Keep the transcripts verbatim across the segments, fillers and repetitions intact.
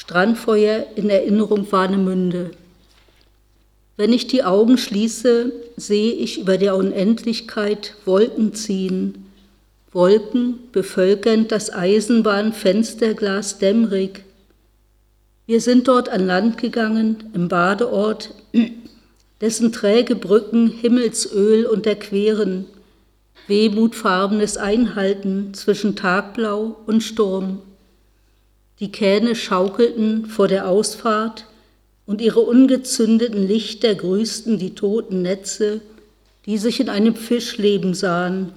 Strandfeuer in Erinnerung Warnemünde. Wenn ich die Augen schließe, sehe ich über der Unendlichkeit Wolken ziehen. Wolken bevölkernd das Eisenbahnfensterglas dämmerig. Wir sind dort an Land gegangen, im Badeort, dessen träge Brücken Himmelsöl unterqueren, wehmutfarbenes Einhalten zwischen Tagblau und Sturm. Die Kähne schaukelten vor der Ausfahrt und ihre ungezündeten Lichter grüßten die toten Netze, die sich in einem Fischleben sahen.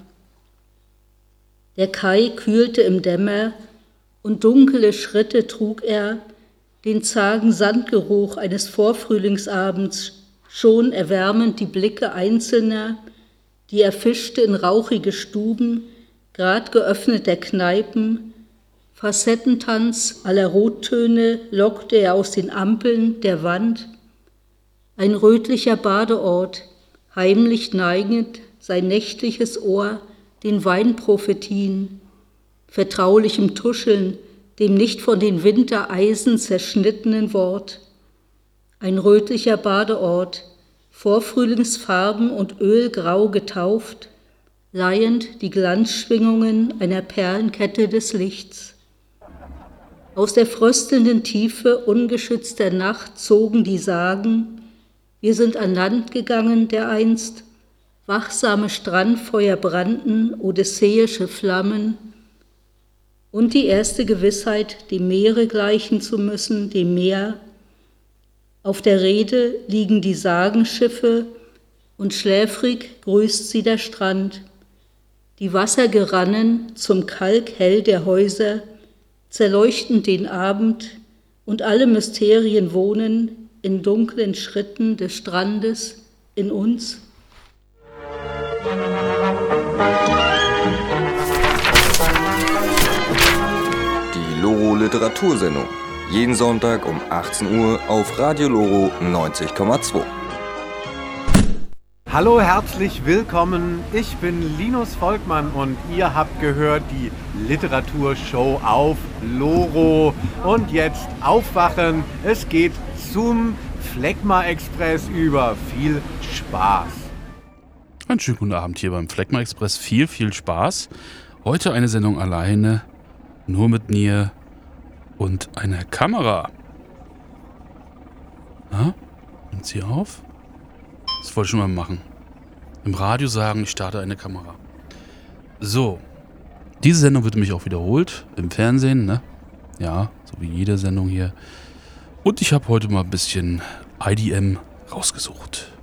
Der Kai kühlte im Dämmer und dunkle Schritte trug er, den zagen Sandgeruch eines Vorfrühlingsabends, schon erwärmend die Blicke Einzelner, die er fischte in rauchige Stuben, grad geöffneter Kneipen. Facettentanz aller Rottöne lockte er aus den Ampeln der Wand. Ein rötlicher Badeort, heimlich neigend sein nächtliches Ohr den Weinprophetien, vertraulichem Tuscheln, dem nicht von den Wintereisen zerschnittenen Wort. Ein rötlicher Badeort, Vorfrühlingsfarben und Ölgrau getauft, leihend die Glanzschwingungen einer Perlenkette des Lichts. Aus der fröstelnden Tiefe ungeschützter Nacht zogen die Sagen, wir sind an Land gegangen dereinst, wachsame Strandfeuer brannten, odysseische Flammen, und die erste Gewissheit, dem Meere gleichen zu müssen, dem Meer. Auf der Reede liegen die Sagenschiffe und schläfrig grüßt sie der Strand. Die Wasser gerannen zum Kalkhell der Häuser, zerleuchten den Abend und alle Mysterien wohnen in dunklen Schritten des Strandes in uns. Die Loro Literatursendung. Jeden Sonntag um achtzehn Uhr auf Radio Loro neunzig Komma zwei. Hallo, herzlich willkommen. Ich bin Linus Volkmann und ihr habt gehört die Literaturshow auf Loro. Und jetzt aufwachen, es geht zum Phlegma Express über. Viel Spaß. Einen schönen guten Abend hier beim Phlegma Express. Viel, viel Spaß. Heute eine Sendung alleine, nur mit mir und einer Kamera. Na, nimmt sie auf? Das wollte ich schon mal machen. Im Radio sagen, ich starte eine Kamera. So, diese Sendung wird nämlich auch wiederholt im Fernsehen, ne? Ja, so wie jede Sendung hier. Und ich habe heute mal ein bisschen I D M rausgesucht.